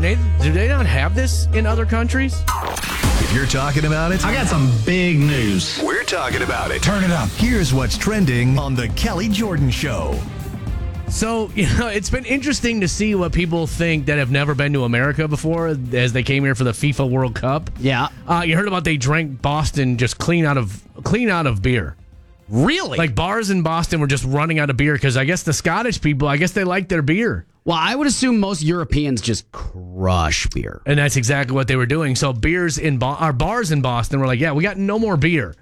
do they not have this in other countries? If you're talking about it, I got some big news. we're talking about it. Turn it up. Here's what's trending on The Kelly Jordan Show. So, it's been interesting to see what people think that have never been to America before as they came here for the FIFA World Cup. Yeah. You heard about they drank Boston just clean out of beer. Really? Like bars in Boston were just running out of beer because I guess the Scottish people, I guess they like their beer. Well, I would assume most Europeans just crush beer. And that's exactly what they were doing. So bars in Boston were like, yeah, we got no more beer.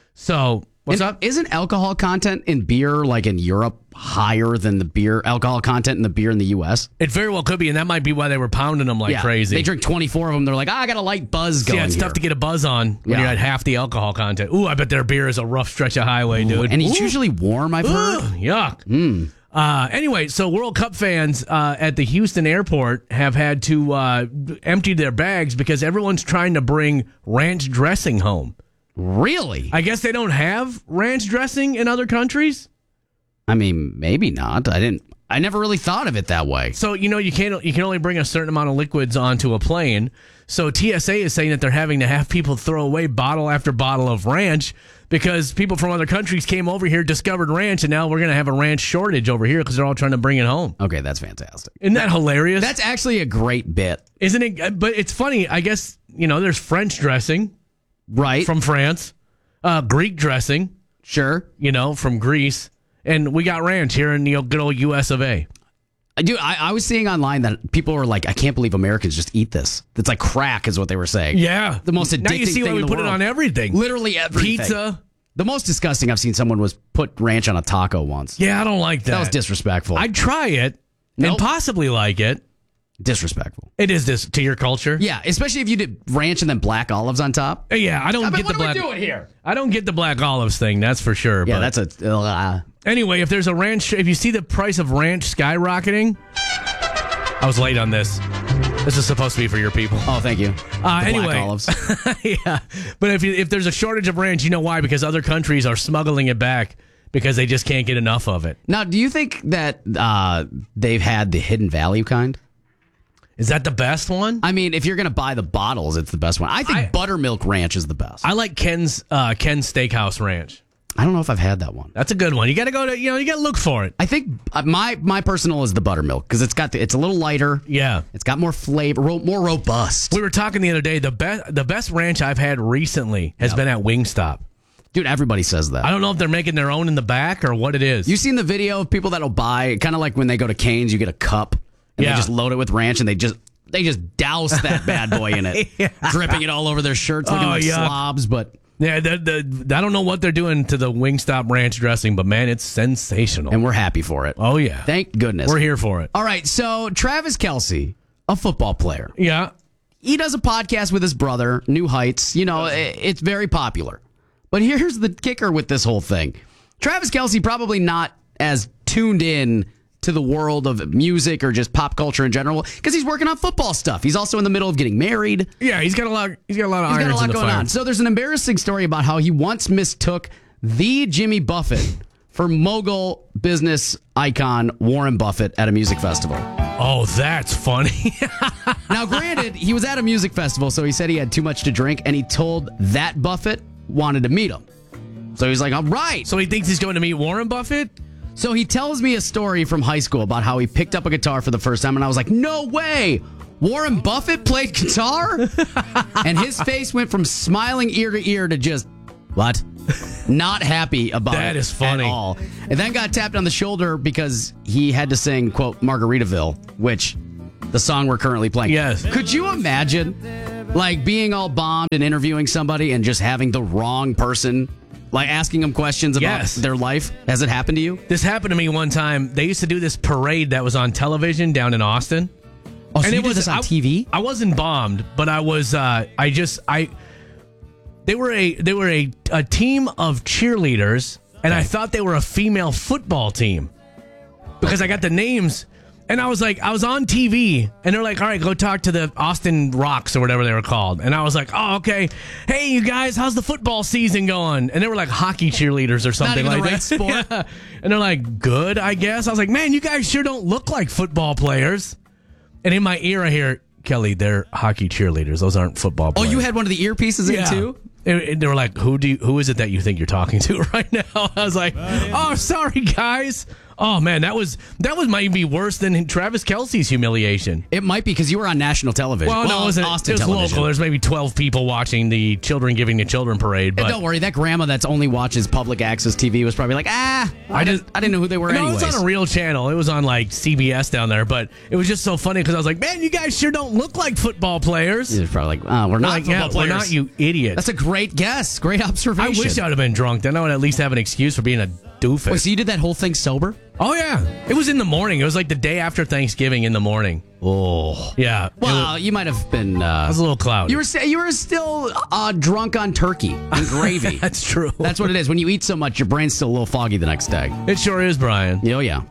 So what's up? Isn't alcohol content in beer, like in Europe, higher than the beer alcohol content in the beer in the U.S.? It very well could be, and that might be why they were pounding them like crazy. They drink 24 of them. They're like, I got a light buzz going. Yeah, it's here. tough to get a buzz on when you're at half the alcohol content. Ooh, I bet their beer is a rough stretch of highway, dude. And it's usually warm, I've heard. Yuck. Anyway, so World Cup fans at the Houston airport have had to empty their bags because everyone's trying to bring ranch dressing home. Really? I guess they don't have ranch dressing in other countries. I mean, maybe not. I never really thought of it that way. So, you can only bring a certain amount of liquids onto a plane. So TSA is saying that they're having to have people throw away bottle after bottle of ranch because people from other countries came over here, discovered ranch, and now we're going to have a ranch shortage over here because they're all trying to bring it home. Okay, that's fantastic. Isn't that hilarious? That's actually a great bit. Isn't it? But it's funny. I guess, there's French dressing. Right. From France. Greek dressing. Sure. From Greece. And we got ranch here in the good old US of A. Dude, I was seeing online that people were like, I can't believe Americans just eat this. It's like crack is what they were saying. Yeah. The most addicting now you see thing why we in the put world. it on everything. Literally everything. Pizza. The most disgusting I've seen someone was put ranch on a taco once. Yeah, I don't like that. That was disrespectful. I'd try it and possibly like it. Disrespectful. It is this to your culture. Yeah, especially if you did ranch and then black olives on top. Yeah, I don't get the black. What are we doing here? I don't get the black olives thing. That's for sure. Yeah, but that's a. Anyway, if there's a ranch, if you see the price of ranch skyrocketing, I was late on this. This is supposed to be for your people. Oh, thank you. Anyway, black olives. Yeah, but if there's a shortage of ranch, you know why? Because other countries are smuggling it back because they just can't get enough of it. Now, do you think that they've had the Hidden Value kind? Is that the best one? I mean, if you're going to buy the bottles, it's the best one. I think buttermilk ranch is the best. I like Ken's Steakhouse Ranch. I don't know if I've had that one. That's a good one. You got to go to, you got to look for it. I think my personal is the buttermilk because it's a little lighter. Yeah. It's got more flavor, more robust. We were talking the other day, the best ranch I've had recently has been at Wingstop. Dude, everybody says that. I don't know if they're making their own in the back or what it is. You seen the video of people that'll buy, kind of like when they go to Cane's, you get a cup and they just load it with ranch and they just douse that bad boy in it, dripping it all over their shirts, looking like slobs. But yeah, I don't know what they're doing to the Wingstop ranch dressing, but man, it's sensational. And we're happy for it. Oh, yeah. Thank goodness. We're here for it. All right, so Travis Kelce, a football player. Yeah. He does a podcast with his brother, New Heights. It's very popular. But here's the kicker with this whole thing. Travis Kelce probably not as tuned in to the world of music or just pop culture in general because he's working on football stuff. He's also in the middle of getting married. Yeah, he's got a lot of irons in the going fire. on. So there's an embarrassing story about how he once mistook the Jimmy Buffett for mogul business icon Warren Buffett at a music festival. Oh, that's funny. Now, granted, he was at a music festival, so he said he had too much to drink, and he told that Buffett wanted to meet him. So he's like, all right. So he thinks he's going to meet Warren Buffett? So he tells me a story from high school about how he picked up a guitar for the first time, and I was like, no way! Warren Buffett played guitar? And his face went from smiling ear to ear to just, what? Not happy about that it is funny. at all. And then got tapped on the shoulder because he had to sing, quote, Margaritaville, which the song we're currently playing. Yes. Could you imagine, like, being all bombed and interviewing somebody and just having the wrong person, like, asking them questions about their life? Has it happened to you? This happened to me one time. They used to do this parade that was on television down in Austin. Oh, so you did this on TV? I wasn't bombed, but I was. They were a team of cheerleaders, and I thought they were a female football team because I got the names. And I was on TV, and they're like, all right, go talk to the Austin Rocks or whatever they were called. And I was like, oh, okay. Hey, you guys, how's the football season going? And they were like hockey cheerleaders or something Not even like the right that. sport. Yeah. And they're like, good, I guess. I was like, man, you guys sure don't look like football players. And in my ear, I hear, Kelly, they're hockey cheerleaders. Those aren't football Oh, players. you had one of the earpieces in too? And they were like, who is it that you think you're talking to right now? I was like, oh, sorry, guys. Oh, man, that might be worse than Travis Kelce's humiliation. It might be because you were on national television. Well, no, it wasn't. Austin It was television. local. There's maybe 12 people watching the Children Giving to Children parade. But And don't worry, that grandma that's only watches public access TV was probably like, I didn't know who they were no, anyways. it was on a real channel. It was on like CBS down there. But it was just so funny because I was like, man, you guys sure don't look like football players. They're probably like, we're not Like, football yeah, players. we're not, you idiots. That's a great guess. Great I observation. wish I would have been drunk. Then I would at least have an excuse for being a doofus. Wait, so you did that whole thing sober? Oh, yeah. It was in the morning. It was like the day after Thanksgiving in the morning. Oh. Yeah. Well, you might have been... It was a little cloudy. You were still drunk on turkey and gravy. That's true. That's what it is. When you eat so much, your brain's still a little foggy the next day. It sure is, Brian. Oh, yeah.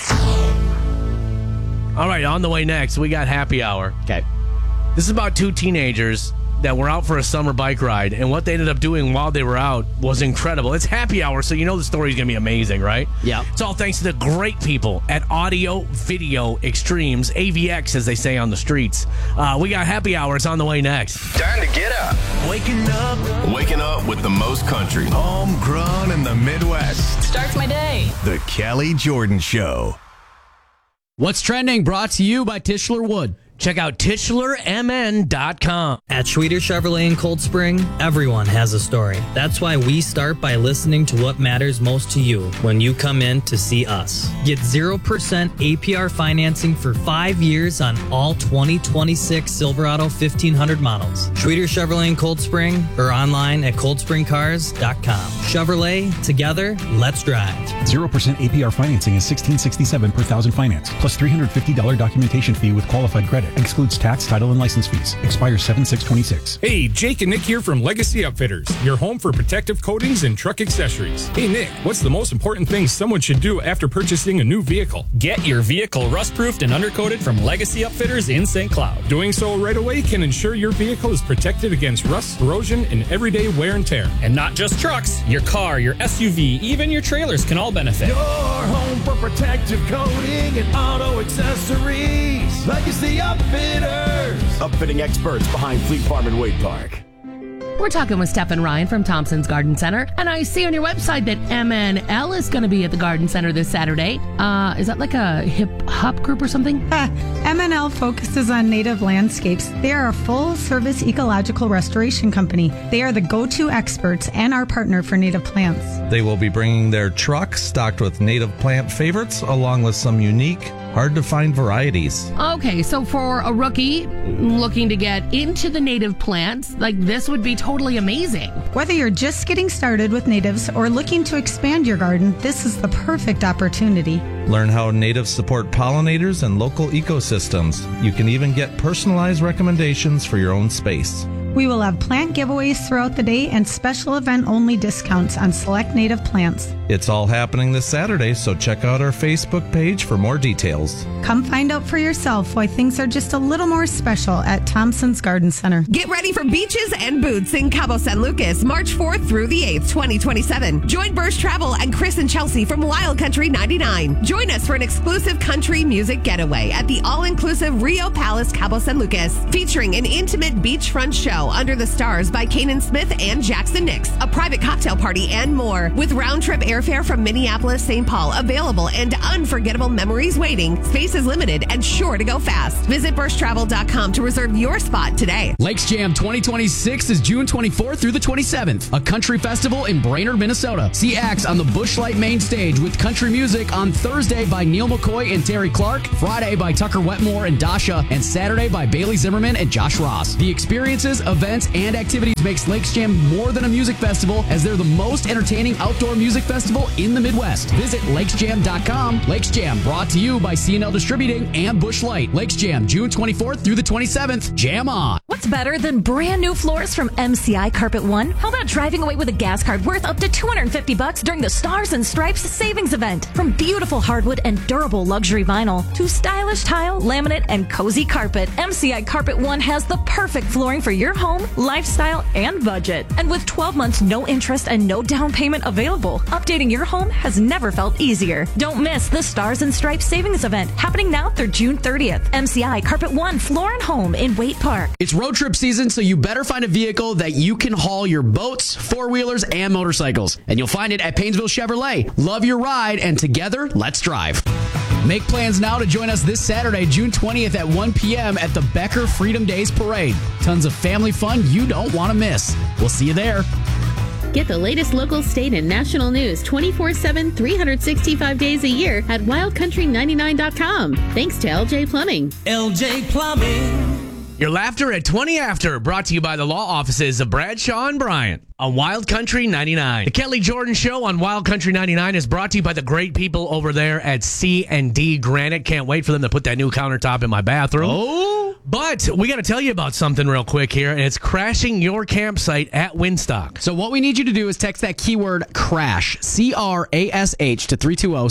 All right, on the way next, we got Happy Hour. Okay. This is about two teenagers that were out for a summer bike ride, and what they ended up doing while they were out was incredible. It's Happy Hour, so you know the story's going to be amazing, right? Yeah. It's all thanks to the great people at Audio Video Extremes, AVX, as they say on the streets. We got Happy Hour. It's on the way next. Time to get up. Waking up with the most country. Homegrown in the Midwest. Starts my day. The Kelly Jordan Show. What's trending? Brought to you by Tischler Wood. Check out TischlerMN.com. At Schweeter Chevrolet in Cold Spring, everyone has a story. That's why we start by listening to what matters most to you when you come in to see us. Get 0% APR financing for 5 years on all 2026 Silverado 1500 models. Schweeter Chevrolet in Cold Spring or online at coldspringcars.com. Chevrolet, together, let's drive. 0% APR financing is $1,667 per thousand finance, plus $350 documentation fee with qualified credit. Excludes tax, title, and license fees. Expires 7/6/26. Hey, Jake and Nick here from Legacy Upfitters, your home for protective coatings and truck accessories. Hey, Nick, what's the most important thing someone should do after purchasing a new vehicle? Get your vehicle rust-proofed and undercoated from Legacy Upfitters in St. Cloud. Doing so right away can ensure your vehicle is protected against rust, corrosion, and everyday wear and tear. And not just trucks, your car, your SUV, even your trailers can all benefit. Your home for protective coating and auto accessories. Legacy Upfitters. Upfitting experts behind Fleet Farm and Wade Park. We're talking with Steph and Ryan from Thompson's Garden Center, and I see on your website that MNL is going to be at the Garden Center this Saturday. Is that like a hip-hop group or something? MNL focuses on native landscapes. They are a full-service ecological restoration company. They are the go-to experts and our partner for native plants. They will be bringing their trucks stocked with native plant favorites, along with some unique, hard-to-find varieties. Okay, so for a rookie looking to get into the native plants, like this would be totally amazing. Whether you're just getting started with natives or looking to expand your garden, this is the perfect opportunity. Learn how natives support pollinators and local ecosystems. You can even get personalized recommendations for your own space. We will have plant giveaways throughout the day and special event-only discounts on select native plants. It's all happening this Saturday, so check out our Facebook page for more details. Come find out for yourself why things are just a little more special at Thompson's Garden Center. Get ready for beaches and boots in Cabo San Lucas, March 4th through the 8th, 2027. Join Bursch Travel and Chris and Chelsea from Wild Country 99. Join us for an exclusive country music getaway at the all-inclusive Rio Palace Cabo San Lucas, featuring an intimate beachfront show under the stars by Kanan Smith and Jackson Nix, a private cocktail party, and more. With round-trip airfare from Minneapolis, St. Paul available and unforgettable memories waiting, space is limited and sure to go fast. Visit BurschTravel.com to reserve your spot today. Lakes Jam 2026 is June 24th through the 27th, a country festival in Brainerd, Minnesota. See acts on the Busch Light main stage with country music on Thursday by Neil McCoy and Terry Clark, Friday by Tucker Wetmore and Dasha, and Saturday by Bailey Zimmerman and Josh Ross. The experiences, events, and activities makes Lakes Jam more than a music festival, as they're the most entertaining outdoor music festival in the Midwest. Visit lakesjam.com. Lakes Jam, brought to you by C&L Distributing and Busch Light. Lakes Jam, June 24th through the 27th. Jam on! what's better than brand new floors from MCI Carpet One? How about driving away with a gas card worth up to $250 during the Stars and Stripes savings event? From beautiful hardwood and durable luxury vinyl to stylish tile, laminate, and cozy carpet, MCI Carpet One has the perfect flooring for your home, lifestyle, and budget. And with 12 months no interest and no down payment available, updating your home has never felt easier. Don't miss the Stars and Stripes savings event happening now through June 30th. MCI Carpet One Floor and Home in Waite Park. It's road trip season, so you better find a vehicle that you can haul your boats, four-wheelers, and motorcycles. And you'll find it at Painesville Chevrolet. Love your ride, and together, let's drive. Make plans now to join us this Saturday, June 20th at 1 p.m. at the Becker Freedom Days Parade. Tons of family fun you don't want to miss. We'll see you there. Get the latest local, state, and national news 24/7, 365 days a year at wildcountry99.com. Thanks to LJ Plumbing. LJ Plumbing. Your laughter at 20 After, brought to you by the law offices of Bradshaw and Bryant on Wild Country 99. The Kelly Jordan Show on Wild Country 99 is brought to you by the great people over there at C&D Granite. Can't wait for them to put that new countertop in my bathroom. Oh! But we got to tell you about something real quick here, and it's crashing your campsite at Winstock. So what we need you to do is text that keyword CRASH, C-R-A-S-H, to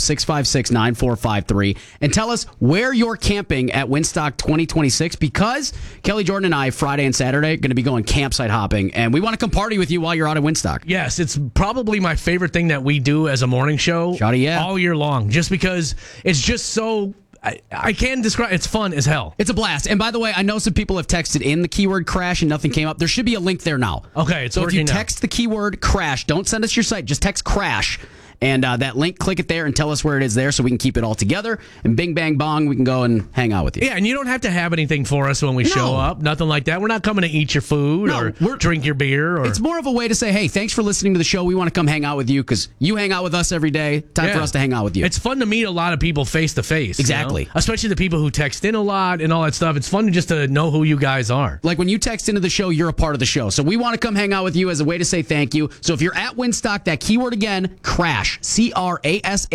320-656-9453, and tell us where you're camping at Winstock 2026, because Kelly Jordan and I, Friday and Saturday, are going to be going campsite hopping, and we want to come party with you while you're out at Winstock. Yes, it's probably my favorite thing that we do as a morning show all year long, just because it's just so... I can't describe. It's fun as hell. It's a blast. And by the way, I know some people have texted in the keyword crash and nothing came up. There should be a link there now. Okay, it's so working if you now. text the keyword crash, don't send us your site. Just text crash. And that link, click it there and tell us where it is there so we can keep it all together. And bing, bang, bong, we can go and hang out with you. Yeah, and you don't have to have anything for us when we show up. Nothing like that. We're not coming to eat your food or drink your beer. It's more of a way to say, hey, thanks for listening to the show. We want to come hang out with you because you hang out with us every day. Time for us to hang out with you. It's fun to meet a lot of people face to face. Exactly. You know? Especially the people who text in a lot and all that stuff. It's fun just to know who you guys are. Like when you text into the show, you're a part of the show. So we want to come hang out with you as a way to say thank you. So if you're at Winstock, that keyword again, crash, C-R-A-S-H,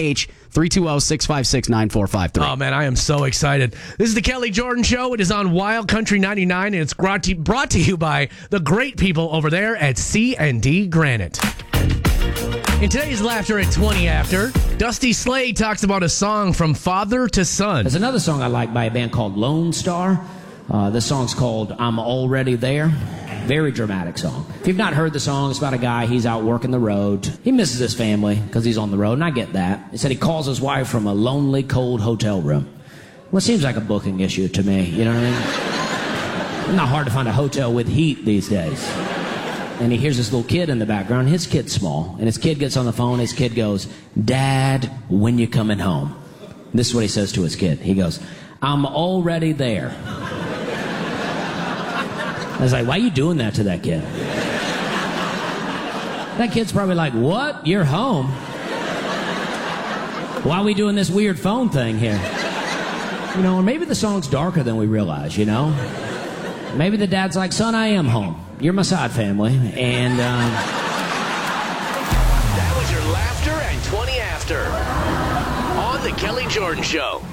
320-656-9453. Oh, man, I am so excited. This is the Kelly Jordan Show. It is on Wild Country 99, and it's brought to you by the great people over there at C&D Granite. In today's Laughter at 20 After, Dusty Slade talks about a song from father to son. There's another song I like by a band called Lone Star. This song's called I'm Already There. Very dramatic song. If you've not heard the song, it's about a guy, he's out working the road. He misses his family because he's on the road, and I get that. He said he calls his wife from a lonely, cold hotel room. Well, it seems like a booking issue to me, you know what I mean? It's not hard to find a hotel with heat these days. And he hears this little kid in the background. His kid's small, and his kid gets on the phone. His kid goes, "Dad, when you coming home?" This is what he says to his kid. He goes, "I'm already there." I was like, why are you doing that to that kid? That kid's probably like, what? You're home? Why are we doing this weird phone thing here? You know, or maybe the song's darker than we realize, you know? Maybe the dad's like, son, I am home. You're my side family. And, That was your Laughter at 20 After on the Kelly Jordan Show.